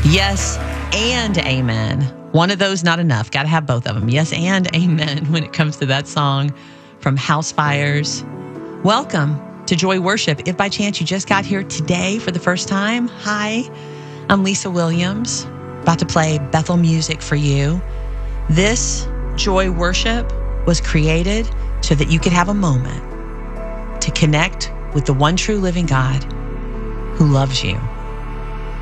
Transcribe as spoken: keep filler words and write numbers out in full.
Yes and amen. One of those, not enough. Got to have both of them. Yes and amen when it comes to that song from Housefires. Welcome to Joy Worship. If by chance you just got here today for the first time, hi, I'm Lisa Williams, about to play Bethel music for you. This Joy Worship was created so that you could have a moment to connect with the one true living God who loves you.